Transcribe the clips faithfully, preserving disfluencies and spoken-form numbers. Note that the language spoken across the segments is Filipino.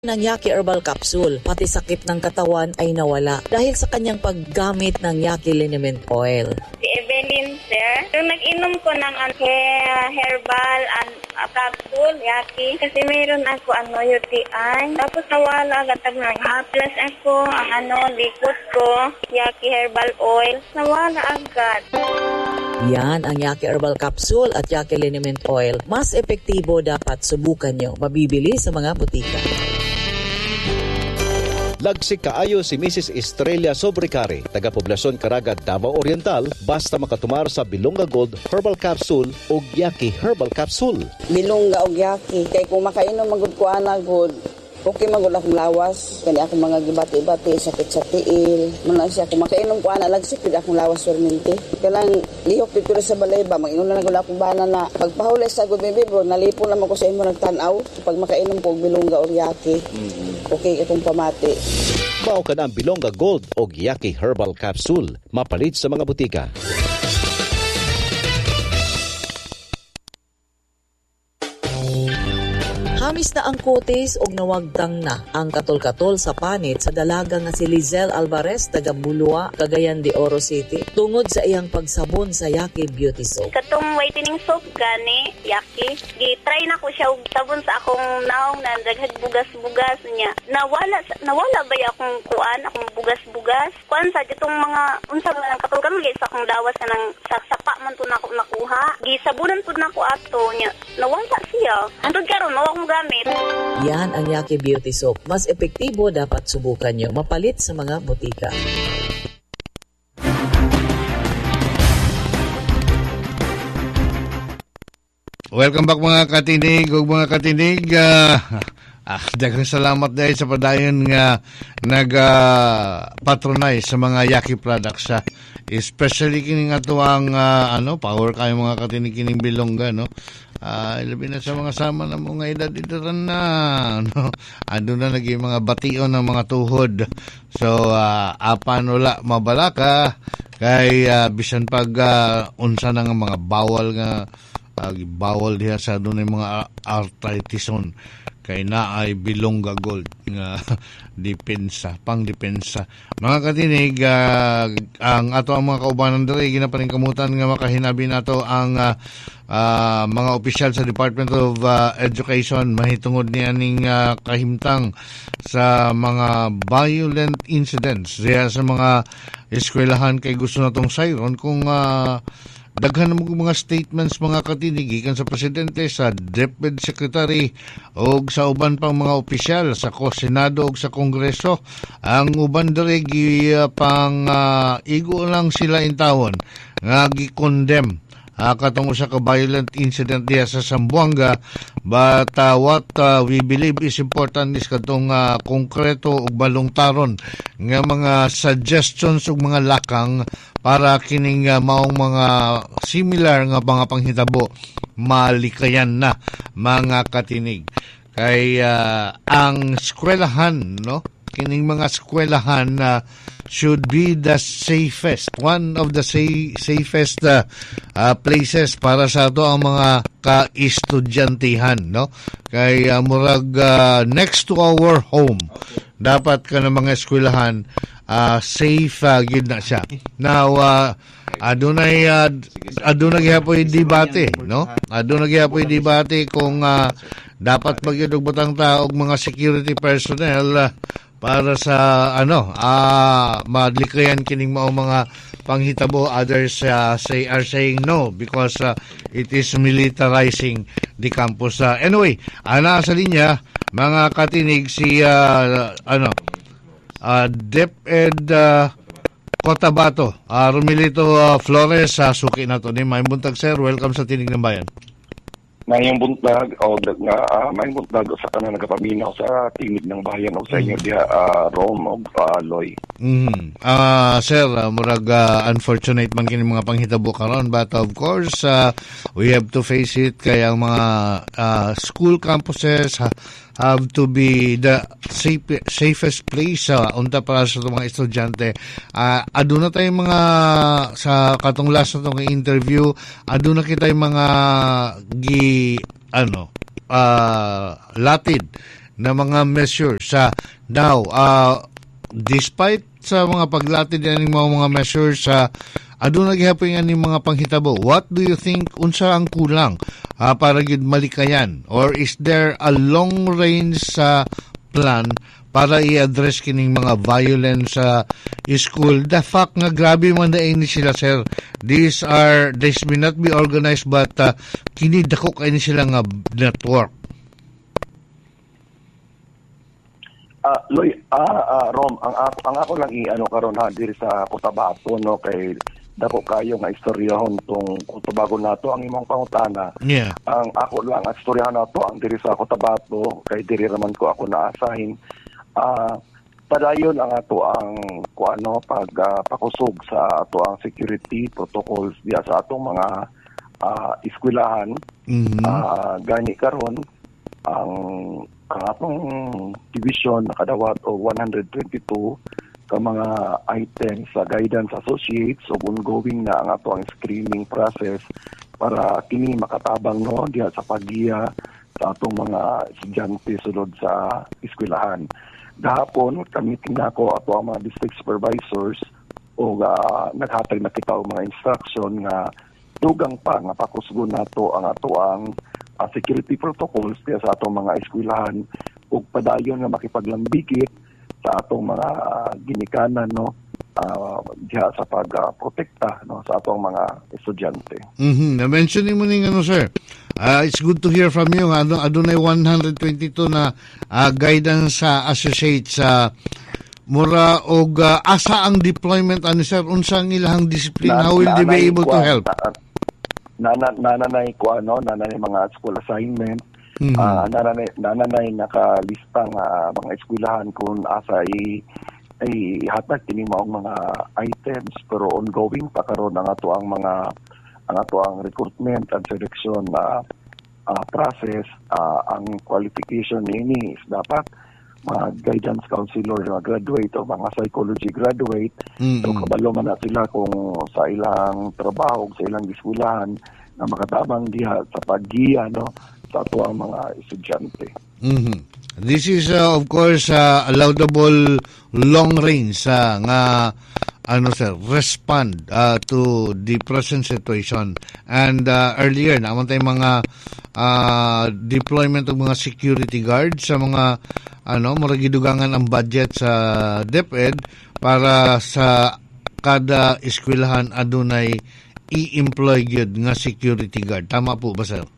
ng Yaki Herbal Capsule, pati sakit ng katawan ay nawala dahil sa kanyang paggamit ng Yaki Liniment Oil. Si Evelyn, sir, yung nag-inom ko ng uh, herbal and uh, capsule, Yaki, kasi mayroon ako ano, U T I. Tapos nawala agad ang nag-haplas ako, ang ano, likot ko, Yaki Herbal Oil, nawala agad. Yan ang Yaki Herbal Capsule at Yaki Liniment Oil. Mas epektibo, dapat subukan nyo. Mabibili sa mga butika. Lagsik kaayo si Missus Estrella Sobrecari, taga-poblasyon Caraga, Davao Oriental, basta makatumar sa Bilonga Gold Herbal Capsule o Yaki Herbal Capsule. Bilonga o Yaki, kay kung makainom magud ko ana good, okay magud akong lawas, kani ako mga gibati-bati, sakit sa tiil, muna siya kung makainom ko ana lagsik pid akong lawas perminti. Kanang lihok dito sa balay ba, mag-inom na gud akong bana na pagpahuli sa good baby bro, nalipon naman ko sa imo nagtan-aw pag makainom ko og Bilonga o Yaki. Mm-hmm. Okay, itong pamati. Mao ka na ang Bilonga Gold o Yaki Herbal Capsule. Mapalit sa mga butika. Hamis na ang kutis og nawagtang na ang katol-katol sa panit sa dalaga nga si Lizelle Alvarez taga Bulua, Cagayan de Oro City tungod sa iyang pagsabon sa Yaki Beauty Soap. Katong whitening soap gani, Yaki, gi-try na ko siya og sabon sa akong naong na daghag bugas-bugas niya. Nawala nawala ba ya akong kuan, akong bugas-bugas? Kuan sa ditong mga unsa man ang katol-katol sa akong dawas kanang sa sapa man to nako nakuha. Gisabunan pud nako ato niya. Nawala siya. Antod karon mao akong gamit. Yan ang Yaki Beauty Soap. Mas epektibo, dapat subukan nyo. Mapalit sa mga butika. Welcome back mga katinig ug mga katinig. Uh, ah, daghang salamat dahil sa padayon nga nag-patronize uh, sa mga Yaki products. Uh, especially kining ato ang uh, ano, power kayo mga katinig kining Bilonga, no? Uh, labi na sa mga sama na mga edad dito na, no? Ano na naging mga bation ng mga tuhod. So, uh, apan wala mabalaka kay uh, bisan pag uh, unsa na nga mga bawal nga uh, bawal diha sa doon yung mga arthritison kay na ay Bilonga Gold nga depensa, pang depensa. Mga katinig, uh, ang ato ang mga kaubanan diri ginapaningkamutan nga makahinabi nato ang uh, uh, mga opisyal sa Department of uh, Education mahitungod niya ning uh, kahimtang sa mga violent incidents diya sa mga eskwelahan kay gusto natong siron kung uh, daghan mo mga statements mga katinig gikan sa presidente, sa DepEd Secretary o sa uban pang mga opisyal sa Senado o sa Kongreso. Ang uban diri uh, pang uh, igo lang sila intawon nga gi-condemn uh, katong usa ka violent incident diya sa Zamboanga, but uh, what uh, we believe is important is katong uh, konkreto ug balungtaron nga mga suggestions ug mga lakang para kining uh, maong mga similar nga mga panghitabo malikayan na mga katinig. Kay uh, ang eskwelahan, no? Kining mga eskwelahan uh, should be the safest, one of the sa- safest uh, uh, places para sa ato ang mga ka-estudyantihan, no? Kay uh, murag uh, next to our home. Dapat ka ng mga eskwelahan Uh, safe uh, gid na siya. Now uh, adunay uh, adunay gihapoy debate, no? Adunay gihapoy debate kung uh, dapat magyud og batang tao og mga security personnel uh, para sa ano uh, madlikayan kining mao mga panghitabo. Others uh, say are saying no because uh, it is militarizing the campus. Uh, anyway, ana sa linya mga katinig si uh, ano Uh, DepEd uh, Cotabato, uh, Romilito uh, Flores, uh, suki na to ni Mayong Buntag, sir. Welcome sa Tinig ng Bayan. Mayong Buntag, o nga, uh, Mayong Buntag sa kanang nagapaminaw sa Tinig ng Bayan o sa inyo diya, uh, Rome o uh, Loy. Mm-hmm. Uh, sir, uh, murag uh, unfortunate man kini mga panghitabo karon, but of course, uh, we have to face it kaya ang mga uh, school campuses, ha, have to be the safe, safest place uh, unta para sa mga estudyante. Uh, aduna tayong mga sa katong last na itong interview, aduna kita yung mga gi ano uh, latid na mga measures sa now uh, despite sa mga paglatid ng mga mga measures sa uh, aduna gihapon nga ni mga panghitabo, what do you think unsa ang kulang uh, para gid malikayan, or is there a long range sa uh, plan para i-address kining mga violence sa uh, school? The fact nga grabe man na ini sila, sir, these are this may not be organized but uh, kini dako kay ni sila nga network. Ah, uh, Loy, ah, uh, Rom, ang ako ang ako lang i-ano karon ha diri sa Cotabato, no, kay dako kayo nga istoryahon tong Cotabato nato ang imong pangutana. Yeah. Ang ako lang ang istoryahan nato ang diri sa Cotabato, kay diri raman ko ako naasahin. Ah, uh, padayon ang ato ang kuano pag uh, pakusog sa ato ang security protocols diya sa atong mga uh, eskwelahan. Mm-hmm. Uh, gani karon ang ang atong division nakadawat o one hundred twenty-two ka mga items sa guidance associates o ongoing na ang ato ang screening process para kini makatabang, no, diya sa paggiya sa atong mga estudyante sulod sa eskwelahan. Gahapon kami tinako ato ang mga district supervisors o uh, naghatag na kita og mga instruction nga dugang pa nga pakusgon nato ang ato ang uh, security protocols diya sa atong mga eskwelahan ug padayon nga makipaglambigit sa atong mga uh, ginikanan, no, uh, diha sa pagprotekta, uh, no, sa atong mga estudyante. Mhm. Na-mention mo ning ano, sir. Uh, it's good to hear from you. Ano adunay one hundred twenty-two na uh, guidance sa uh, associates sa uh, mura og uh, asa ang deployment ani, sir, unsang ilahang discipline, na, how will they be able to help? Na, na, nananay ko ano, nananay mga school assignment. Mm-hmm. Uh, nananay, nananay nakalista nga mga eskwelahan kung asa i ay hatag kini maong mga items, pero ongoing pa karon ang ato ang mga ang ato ang recruitment and selection na uh, uh, process. Uh, ang qualification ini is dapat mga guidance counselor, mga graduate o mga psychology graduate. Mm-hmm. So kabalo man na sila kung sa ilang trabaho, sa ilang eskwelahan na makatabang diha sa paggiya, no, sa ato ang mga estudyante. Mm-hmm. This is uh, of course uh, a laudable long range uh, nga ano, sir, respond uh, to the present situation. And uh, earlier naman tayong mga uh, deployment ng mga security guards sa mga ano, maragidugangan ang budget sa DepEd para sa kada eskwelahan adunay i-employ gyud nga security guard. Tama po ba, sir?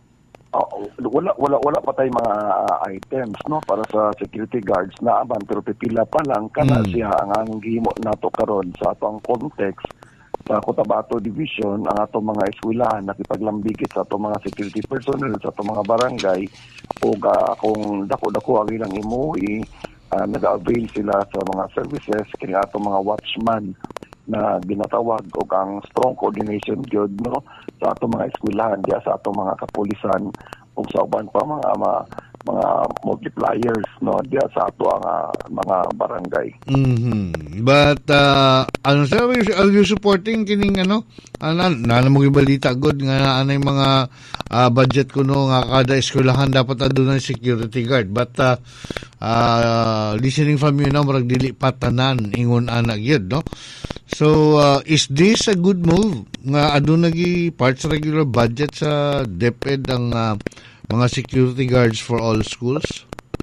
Uh, wala wala wala pa tay mga uh, items, no, para sa security guards na aban, pero pipila pa lang kana mm. siya ang ang gihimo nato karon sa atong context sa Cotabato Division. Ang atong mga eskwelahan nakipaglambigit sa atong mga security personnel sa atong mga barangay o uh, kung dako-dako ang ilang imuhi, uh, nag-avail sila sa mga services kini atong mga watchman na ginatawag o ang strong coordination gyud, no, sa atong mga eskwelahan diya sa atong mga kapulisan o sa uban pa mga mga, mga multipliers, no, diya sa ato ang uh, mga barangay. Mm-hmm. But uh, ano, sir, are you supporting kining ano? Ano na mo gibalita good nga anay mga uh, budget kuno nga kada eskwelahan dapat adunay security guard, but uh, uh, listening from you now murag dili patanan ingon anak yun, no? So uh, is this a good move nga aduna gi parts regular budget sa DepEd ang uh, mga security guards for all schools?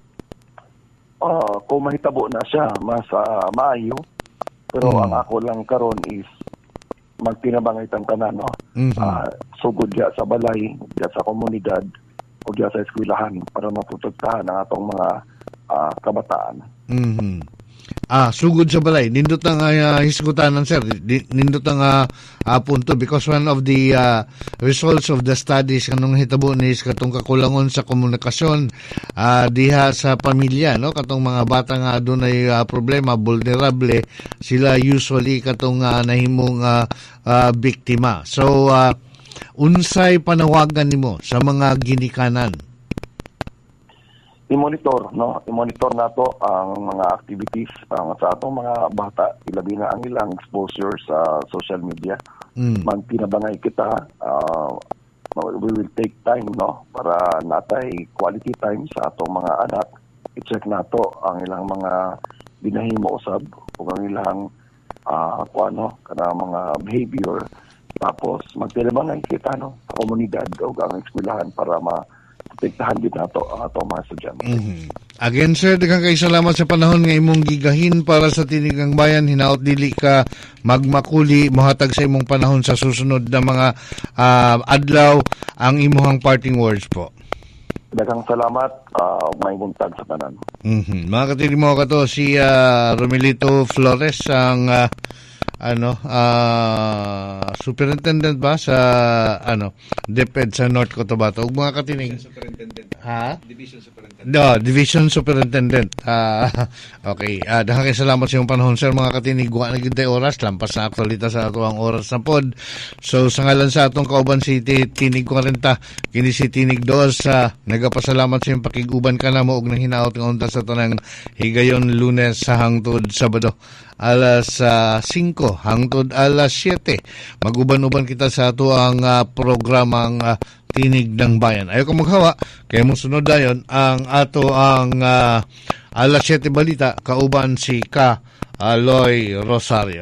Uh, kung mahitabo na siya mas uh, maayo, pero mm. ang ako lang karon is magtinabangay tang tanan, no. Mm-hmm. Uh, sugod diya sa balay, diya sa komunidad o diya sa eskwelahan para maprotektahan ang atong mga uh, kabataan. Mhm. Ah, sugod sa balay. Nindot ang uh, hisgutanan, sir. Nindot ang uh, uh, punto because one of the uh, results of the studies kanong hitabo ni is katong kakulangon sa komunikasyon uh, diha sa pamilya, no, katong mga bata nga adunay uh, problema, vulnerable sila usually katong uh, nahimong uh, uh, biktima. So uh, unsay panawagan nimo sa mga ginikanan? I-monitor, no, i-monitor nato ang mga activities ang sa atong mga bata, ilabi na ang ilang exposure sa social media. Mm. Man pinabangay kita uh, we will take time, no, para natay quality time sa atong mga anak. I-check nato ang ilang mga binahimo usab ug ang ilang uh, kuano kana mga behavior. Tapos magtiliman kita no sa komunidad o ang eskwelahan para ma-protektahan din nato ang atong mga estudyante. Mm-hmm. Again, sir, daghang kay salamat sa panahon nga imong gigahin para sa Tinigang Bayan. Hinaot dili ka magmakuli, mohatag sa imong panahon sa susunod na mga uh, adlaw ang imong parting words po. Daghang salamat, uh, may buntag sa tanan. Mm-hmm. Mga katinig mo ka to, si uh, Romelito Flores, ang uh, ano uh, superintendent ba sa ano DepEd sa North Cotabato. Ug mga katinig, superintendent. Ha? Division superintendent. No, division superintendent. Uh, okay, uh, daghang kay salamat sa imong panahon, sir. Mga katinig, wa na gyud tay oras, lampas sa aktualita sa ato ang oras na pod. So sa ngalan sa atong kauban si Tinig forty, kini si Tinig dos, uh, nagapasalamat sa imong pakiguban kana mo og nang hinaot nga unta sa tanang higayon Lunes sa hangtod Sabado alas uh, five hangtod alas siete. Maguban-uban kita sa ato ang uh, programang uh, Tinig ng Bayan. Ayaw ko maghawa, kaya mong sunod dayon ang ato ang uh, alas siete balita, kauban si Ka Aloy Rosario.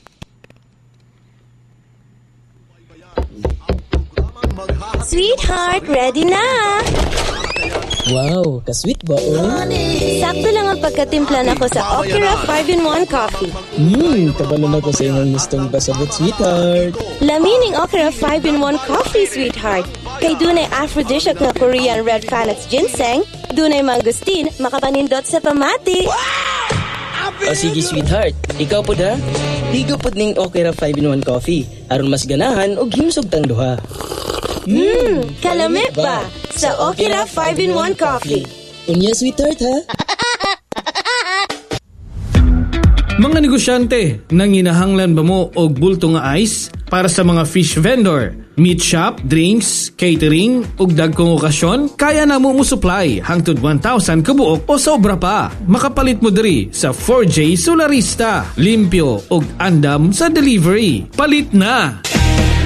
Sweetheart, ready na! Wow, ka-sweet ba, oh? Sakto lang ang pagkatimpla nako sa Okira five in one coffee. Hmm, kabalon ako sa imong gustong pasabot, sweetheart. Lamining Okira five in one coffee, sweetheart. Kay dunay aphrodisiac na Korean red phallus ginseng, dunay mangustin, makapanindot sa pamati. O sige, sweetheart, ikaw po da? Higo po ning Okira five in one coffee, aron mas ganahan og himsog tang duha. Hmm, kalamit ba? Sa Okira five in one coffee. Unya, sweetheart, ha? Mga negosyante, nanginahanglan ba mo og bulto nga ice para sa mga fish vendor, meat shop, drinks, catering ug dagkong okasyon? Kaya na mo mo supply hangtod one thousand kabuok o sobra pa. Makapalit mo diri sa four J Solarista. Limpyo ug andam sa delivery. Palit na!